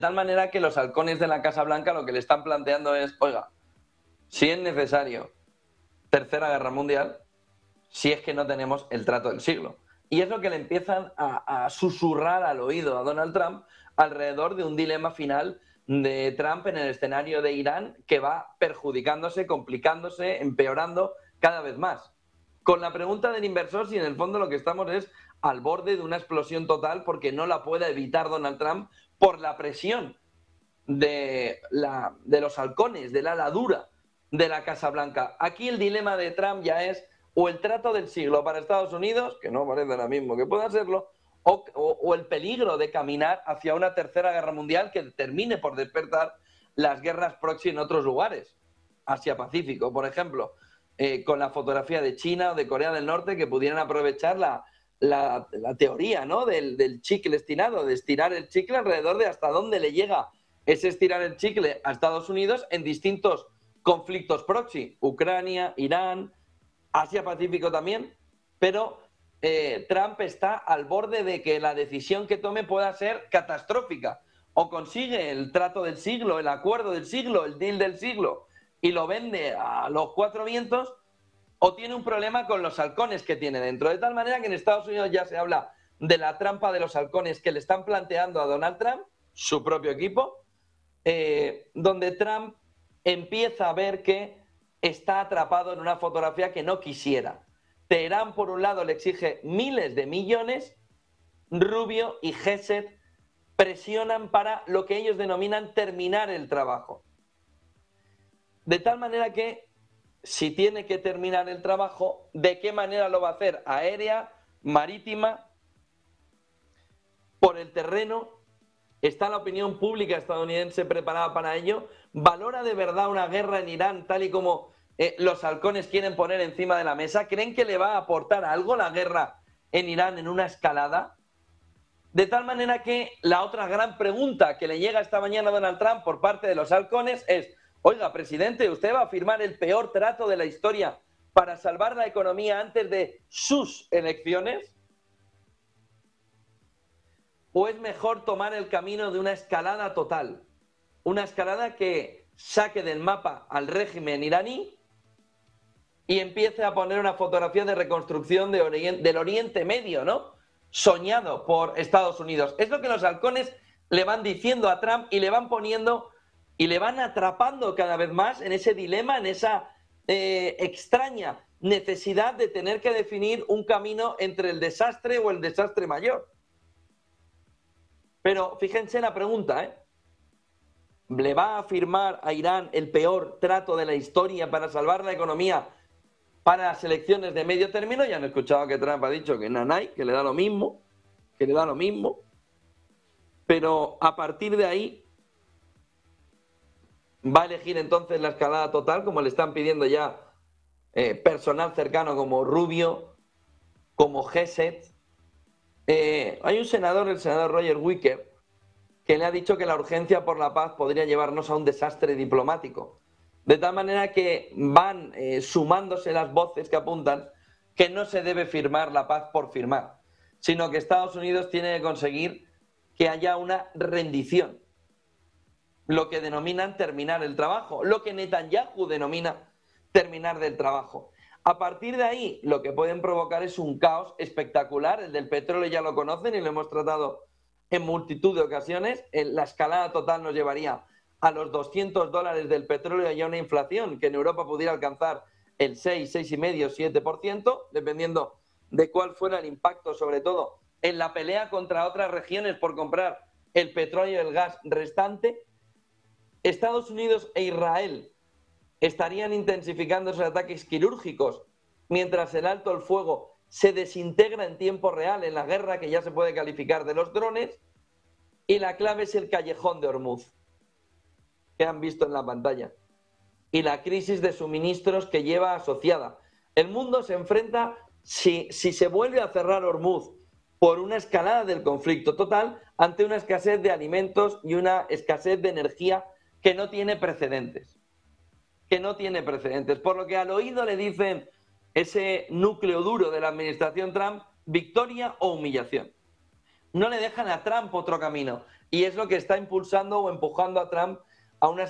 tal manera que los halcones de la Casa Blanca lo que le están planteando es, oiga, si es necesario tercera guerra mundial, si es que no tenemos el trato del siglo. Y es lo que le empiezan a susurrar al oído a Donald Trump alrededor de un dilema final de Trump en el escenario de Irán que va perjudicándose, complicándose, empeorando cada vez más. Con la pregunta del inversor, si en el fondo lo que estamos es al borde de una explosión total porque no la puede evitar Donald Trump por la presión de los halcones, del ala dura de la Casa Blanca. Aquí el dilema de Trump ya es o el trato del siglo para Estados Unidos, que no parece ahora mismo que pueda serlo, o el peligro de caminar hacia una tercera guerra mundial que termine por despertar las guerras proxy en otros lugares, Asia-Pacífico, por ejemplo, con la fotografía de China o de Corea del Norte que pudieran aprovechar la teoría, ¿no?, del chicle estirado, de estirar el chicle alrededor de hasta dónde le llega ese estirar el chicle a Estados Unidos en distintos conflictos proxy, Ucrania, Irán, Asia-Pacífico también, pero Trump está al borde de que la decisión que tome pueda ser catastrófica. O consigue el trato del siglo, el acuerdo del siglo, el deal del siglo, y lo vende a los cuatro vientos, o tiene un problema con los halcones que tiene dentro. De tal manera que en Estados Unidos ya se habla de la trampa de los halcones que le están planteando a Donald Trump, su propio equipo, donde Trump empieza a ver que está atrapado en una fotografía que no quisiera. Teherán, por un lado, le exige miles de millones, Rubio y Gesed presionan para lo que ellos denominan terminar el trabajo. De tal manera que, si tiene que terminar el trabajo, ¿de qué manera lo va a hacer? ¿Aérea? ¿Marítima? ¿Por el terreno? ¿Está la opinión pública estadounidense preparada para ello? ¿Valora de verdad una guerra en Irán tal y como los halcones quieren poner encima de la mesa? ¿Creen que le va a aportar algo la guerra en Irán en una escalada? De tal manera que la otra gran pregunta que le llega esta mañana a Donald Trump por parte de los halcones es: oiga, presidente, ¿usted va a firmar el peor trato de la historia para salvar la economía antes de sus elecciones? ¿O es mejor tomar el camino de una escalada total? Una escalada que saque del mapa al régimen iraní y empiece a poner una fotografía de reconstrucción del Oriente Medio, ¿no?, soñado por Estados Unidos. Es lo que los halcones le van diciendo a Trump y le van poniendo y le van atrapando cada vez más en ese dilema, en esa extraña necesidad de tener que definir un camino entre el desastre o el desastre mayor. Pero fíjense la pregunta, ¿eh? ¿Le va a firmar a Irán el peor trato de la historia para salvar la economía para las elecciones de medio término? Ya han escuchado que Trump ha dicho que nanay, que le da lo mismo, pero a partir de ahí va a elegir entonces la escalada total, como le están pidiendo ya personal cercano como Rubio, como Gesed. Hay un senador, el senador Roger Wicker, que le ha dicho que la urgencia por la paz podría llevarnos a un desastre diplomático. De tal manera que van sumándose las voces que apuntan que no se debe firmar la paz por firmar, sino que Estados Unidos tiene que conseguir que haya una rendición, lo que denominan terminar el trabajo, lo que Netanyahu denomina terminar del trabajo. A partir de ahí, lo que pueden provocar es un caos espectacular. El del petróleo ya lo conocen y lo hemos tratado en multitud de ocasiones. La escalada total nos llevaría a los $200 del petróleo y a una inflación que en Europa pudiera alcanzar el 6, 6,5, 7%, dependiendo de cuál fuera el impacto, sobre todo en la pelea contra otras regiones por comprar el petróleo y el gas restante. Estados Unidos e Israel estarían intensificando sus ataques quirúrgicos mientras el alto el fuego se desintegra en tiempo real en la guerra que ya se puede calificar de los drones. Y la clave es el callejón de Hormuz, que han visto en la pantalla, y la crisis de suministros que lleva asociada. El mundo se enfrenta, si se vuelve a cerrar Hormuz por una escalada del conflicto total, ante una escasez de alimentos y una escasez de energía que no tiene precedentes. Por lo que al oído le dicen ese núcleo duro de la administración Trump: victoria o humillación. No le dejan a Trump otro camino. Y es lo que está impulsando o empujando a Trump a una